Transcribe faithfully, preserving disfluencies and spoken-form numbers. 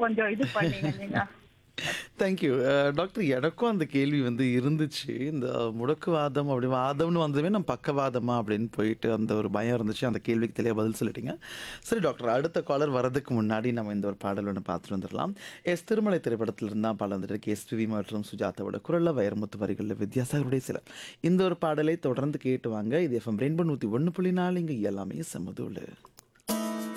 கொஞ்சம் இது பண்ணீங்க நீங்க. தேங்க்யூ. அ டாக்டர் எனக்கும் அந்த கேள்வி வந்து இருந்துச்சு. இந்த முடக்குவாதம் அப்படி வாதம்னு வந்ததுமே நான் பக்கவாதமா அப்படின்னு போயிட்டு அந்த ஒரு பயம் இருந்துச்சு. அந்த கேள்விக்கு தெளிவா பதில் சொல்லிட்டீங்க. சரி டாக்டர், அடுத்த காலர் வரதுக்கு முன்னாடி நம்ம இந்த ஒரு பாடல் ஒண்ணு பார்த்துட்டு வந்துரலாம். எஸ் திருமலை திரைப்படத்துல இருந்து தான் பாடல் வந்துட்டு எஸ்பிபி மற்றும் சுஜாதாவோட குரல்ல வைரமுத்து வரிகள்ல வித்யாசாகருடைய சிலர். இந்த ஒரு பாடலை தொடர்ந்து கேட்டு வாங்க. இது எஃப்எம் ரெயின்போ நூற்று ஒன்று புள்ளி நான்கு இங்க எல்லாமே சமதூளு.